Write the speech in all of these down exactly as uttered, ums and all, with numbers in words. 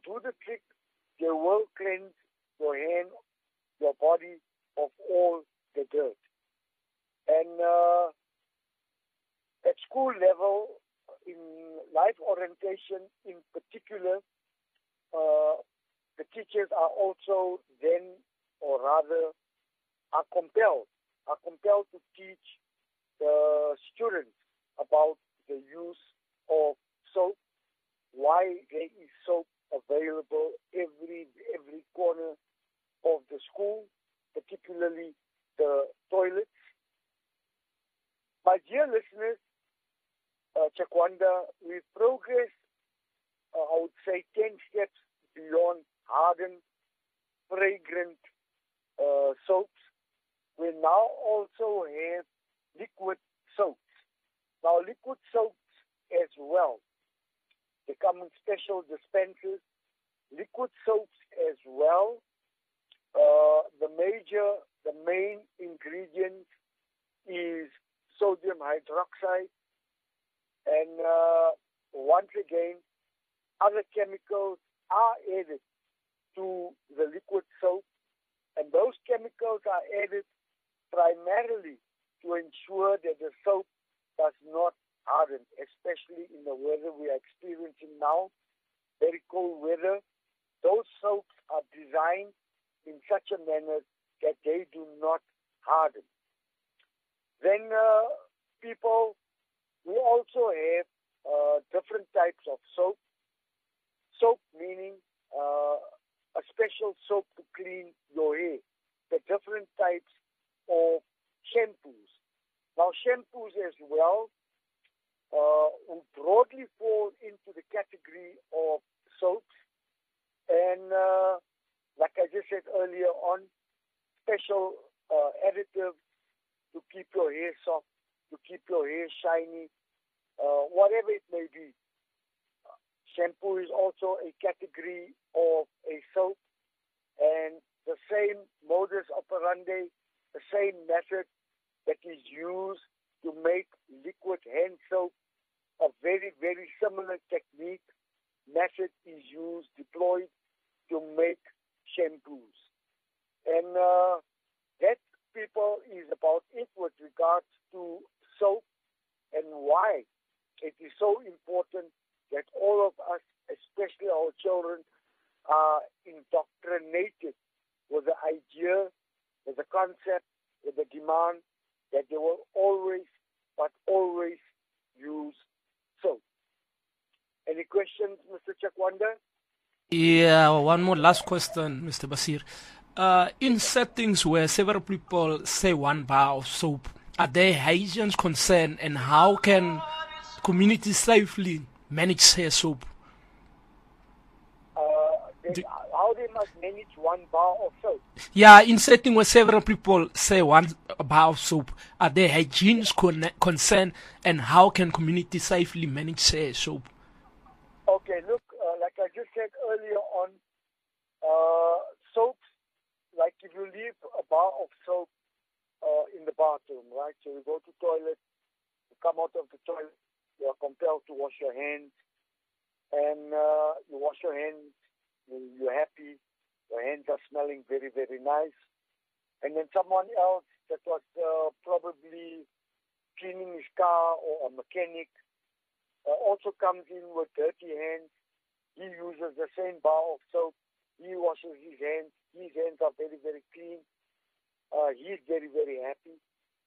do the trick. They will cleanse your hand, your body of all the dirt. And uh, at school level, in life orientation in particular, uh, the teachers are also then, or rather, are compelled, are compelled to teach the students about the use of soap, why there is soap available every every corner of the school, particularly the toilets. My dear listeners, uh, Chakwanda, we've progressed, uh, I would say, ten steps beyond hardened, fragrant uh, soaps. We now also have liquid soaps. Now, liquid soaps as well, they come in special dispensers. Liquid soaps as well, uh, the major, the main ingredient is sodium hydroxide. And uh, once again, other chemicals are added to the liquid soap. And those chemicals are added primarily to ensure that the soap does not harden, especially in the weather we are experiencing now, very cold weather. Those soaps are designed in such a manner that they do not harden. Then uh, people, we also have uh, different types of soap. Soap meaning uh, a special soap to clean your hair. The different types of shampoos. Now, shampoos as well uh, will broadly fall into the category of soaps. And uh, like I just said earlier on, special uh, additives to keep your hair soft, to keep your hair shiny, uh, whatever it may be. Shampoo is also a category of a soap, and the same modus operandi, the same method that is used to make liquid hand soap, a very, very similar technique, method is used, deployed to make shampoos. And uh, that, people, is about it with regards to soap and why it is so important that all of us, especially our children, are indoctrinated with the idea, with the concept, with the demand that they will always, but always use soap. Any questions, Mister Chakwanda? Yeah, one more last question, Mister Basir. Uh, in settings where several people say one bar of soap, are there hygiene concerns, and how can communities safely manage their soap? Uh, they, how they must manage one bar of soap? Yeah, in setting where several people say one bar of soap, are there hygiene con- concern, and how can communities safely manage their soap? Okay, look, uh, like I just said earlier on, uh, soaps, like if you leave a bar of soap uh, in the bathroom, right? So you go to the toilet, you come out of the toilet, you are compelled to wash your hands, and uh, you wash your hands, you, you're happy, your hands are smelling very, very nice. And then someone else that was uh, probably cleaning his car, or a mechanic, uh, also comes in with dirty hands. He uses the same bar of soap. He washes his hands. His hands are very, very clean. Uh, he's very, very happy.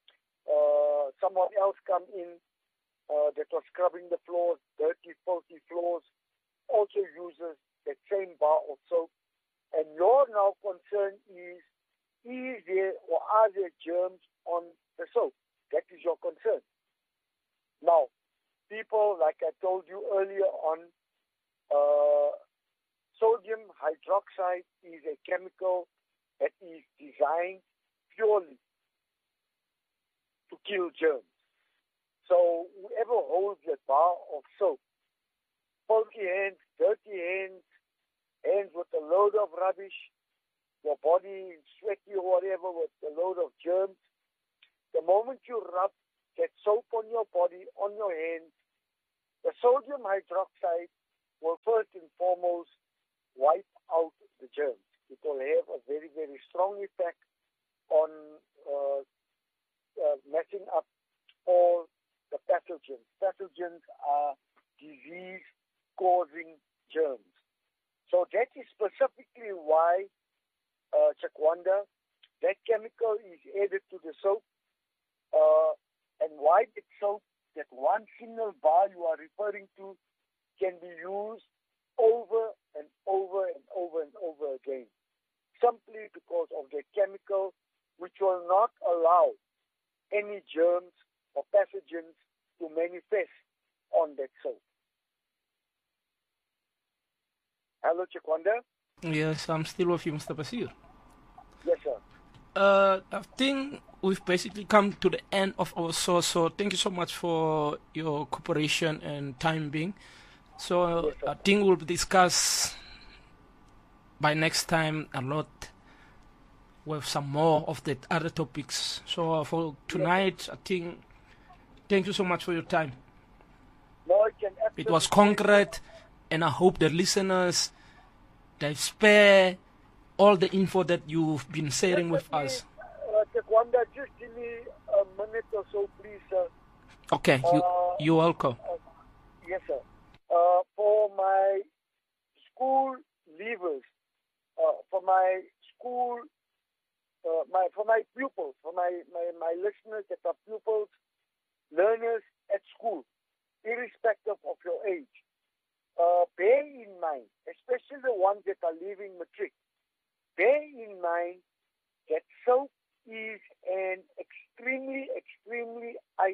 Uh, someone else come in uh, that was scrubbing the floors, dirty, filthy floors, also uses that same bar of soap. And your now concern is, is there or are there germs on the soap? That is your concern. Now, people, like I told you earlier on, uh, sodium hydroxide is a chemical that is designed purely to kill germs. So whoever holds a bar of soap, filthy hands, dirty hands, hands with a load of rubbish, your body sweaty or whatever with a load of germs, the moment you rub that soap on your body, on your hands, the sodium hydroxide will first and foremost causing germs. So that is specifically why uh, Chakwanda, that chemical is added to the soap, uh, and why that soap, that one single bar you are referring to, can be used over and over and over and over again, simply because of the chemical which will not allow any germs or pathogens to manifest on that soap. Hello, Chakwanda? Yes, I'm still with you, Mister Basir. Yes, sir. Uh, I think we've basically come to the end of our show, so thank you so much for your cooperation and time being. So Yes, I think we'll discuss by next time a lot with some more of the other topics. So uh, for tonight, yes, I think thank you so much for your time. No, it, can it was concrete, and I hope the listeners, they spare all the info that you've been sharing with us. Uh, Taekwondo, just give me a minute or so, please, sir. Okay, you, uh, you're welcome. Uh, yes, sir. Uh, for my school leavers, uh, for my school, uh, my for my pupils, for my, my, my listeners that are pupils, learners at school, irrespective of your age, uh, bear in mind, especially the ones that are leaving matric, bear in mind that soap is an extremely, extremely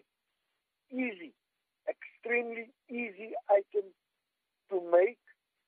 easy, extremely easy item to make.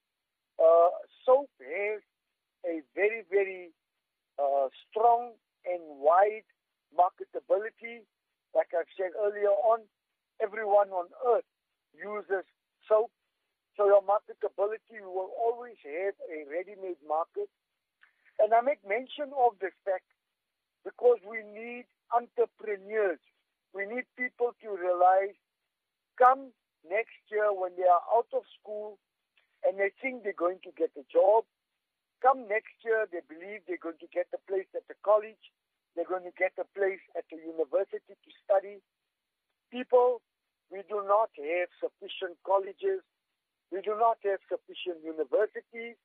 Uh, soap has a very, very uh, strong and wide marketability. Like I've said earlier on, everyone on earth uses soap. So your marketability, you will always have a ready-made market. And I make mention of this fact because we need entrepreneurs. We need people to realize, come next year when they are out of school and they think they're going to get a job, come next year they believe they're going to get a place at the college, they're going to get a place at the university to study. People, we do not have sufficient colleges, we do not have sufficient universities,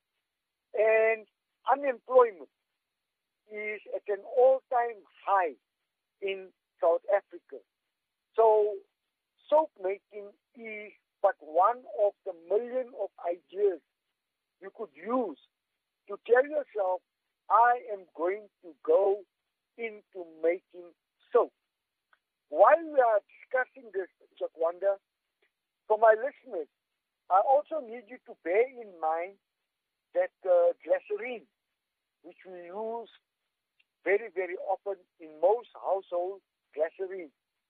and unemployment is at an all-time high in South Africa. So soap making is but one of the million of ideas you could use to tell yourself, I am going to go into making soap. While we are discussing this, Chakwanda, for my listeners, I also need you to bear in mind that uh, glycerine, which we use very, very often in most households, glycerine.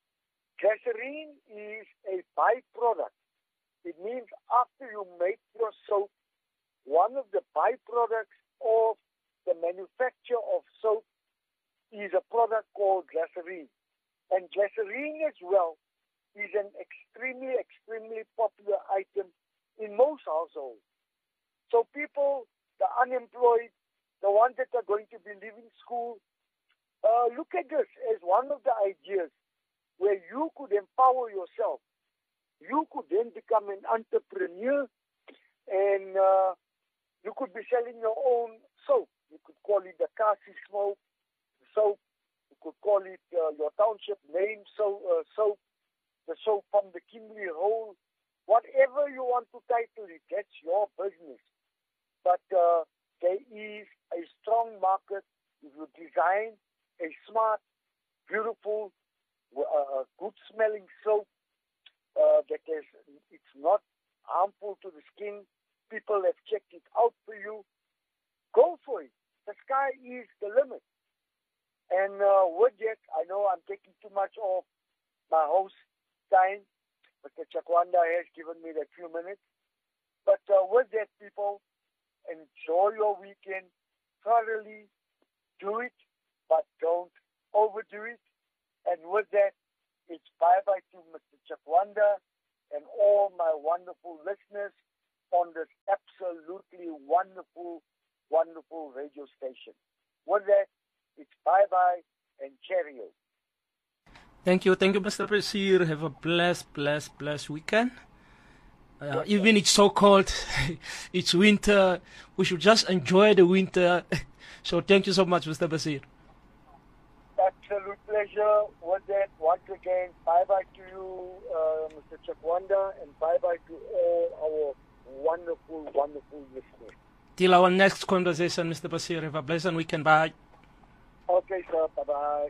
Glycerine is a byproduct. It means after you make your soap, one of the byproducts of the manufacture of soap is a product called glycerine. And glycerine as well is an extremely, extremely popular item in most households. So people, the unemployed, the ones that are going to be leaving school, uh, look at this as one of the ideas where you could empower yourself. You could then become an entrepreneur and uh, you could be selling your own soap. You could call it the Kasi Smoke soap. You could call it uh, your township name so, uh, soap, the soap from the Kimberley Hole. Whatever you want to title it, that's your business. But uh, there is a strong market if you design a smart, beautiful, uh, good-smelling soap uh, that is, it's not harmful to the skin. People have checked it out for you. Go for it. The sky is the limit. And uh, with that, I know I'm taking too much of my host time, but the Chakwanda has given me that few minutes. But uh, with that, people, enjoy your weekend thoroughly. Do it, but don't overdo it. And with that, it's bye-bye to Mister Chakwanda and all my wonderful listeners on this absolutely wonderful, wonderful radio station. With that, it's bye-bye and cheerio. Thank you. Thank you, Mister Basir. Have a blessed, blessed, blessed weekend. Uh, even it's so cold, it's winter. We should just enjoy the winter. So thank you so much, Mister Basir. Absolute pleasure with that. Once again, bye-bye to you, uh, Mister Chakwanda, and bye-bye to all our wonderful, wonderful listeners. Till our next conversation, Mister Basir. Have a pleasant weekend. Bye. Okay, sir. Bye-bye.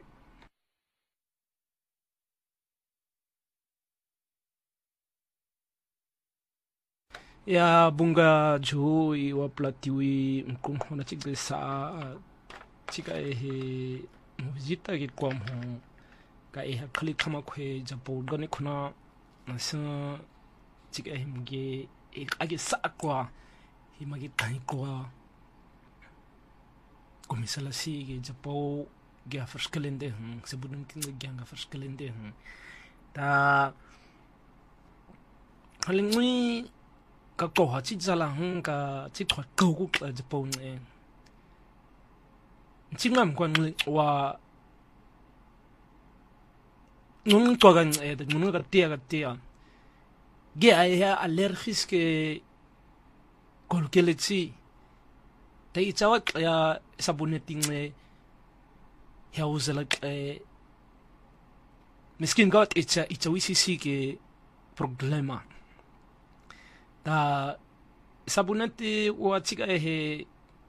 Ya bunga jo i wa platiwi mkunkhona chigesa chika ehe muzita ke kwam ho ka eha khali khama khwe japo gane khuna nasa chika ehe mge e age sa kwa hi mage kai kwa komisala si ke japo ge verschillende hm sebudum kin ge nga verschillende hm ta halingui ka qoha chi tsala hng ka chi thwa go ku tla japo nge chingam kwan wa nung to ga nge de nung ga tia ga tia ge ai ha allergies ke kolkeleti te itsawa ya sabuneti nge ya uzela ke miskin got itsa itsa wisisi ke problema da sabuneti wa chika ehe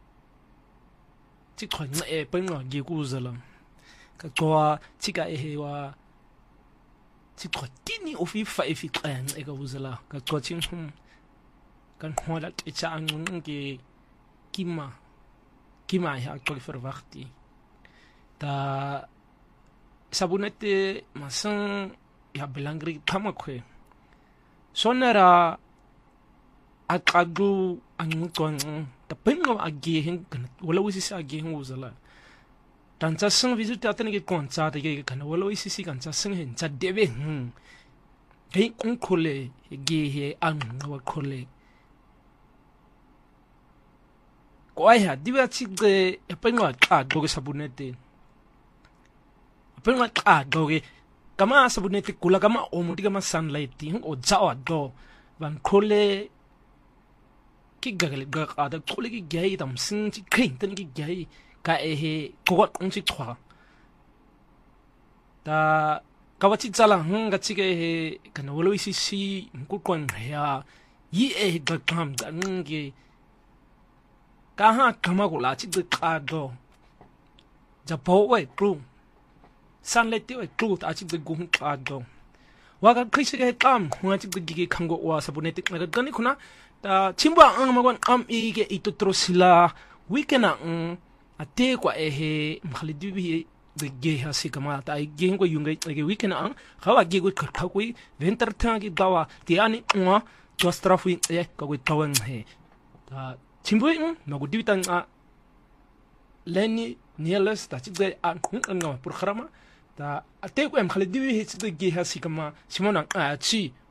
chikwa nge penga ge kuzela ka kwa chika ehe wa chikwa tini ofifa efikang e ka uzela ka kwa chinhum kan hola tsa angun ke kima kima ya kwa verwachti da sabuneti masang ya belangrijk kama kwe sonera akadu anguton ta pengo agehen kana wala wisi sa agehen uzala tan cha sing visit atene ke koncha te ke kana wala wisi si kan cha sing hen cha debe hm hei un khole ge he an wa khole ko ai ha diba chi ge pengo ka do ke sabunete pengo ka do ke kama sabunete kula kama omuti kama sunlight o jawa do van khole ki gagal gak ada khole ki gai tam sing chi kring tan ki gai ka ehe ko ko chi thwa ta kawachi tsala hng chi ke he kana wolo isi si ku kon ya yi e ga kam da nge ka ha kama ko la chi de ka do ja po we tru sunlight we tru ta chi de gung ka do wa ga khisi ke kam hwa chi de gi khango wa sabuneti ga gani khuna ta chimba ang magwan am ige itutrosila weekend ang ate kwa ehe mkhalidibi de ge ha sikama ta ge ngo yunga ge weekend ang khawa ge go kha koi winter tha gi dawa ti ani ngwa jostrafu e ka go tawang he ta chimbu ng magu dibitan a leni nieles ta chi de an ng nga programa ta ate ko em khalidibi he chi de ge ha sikama simona a chi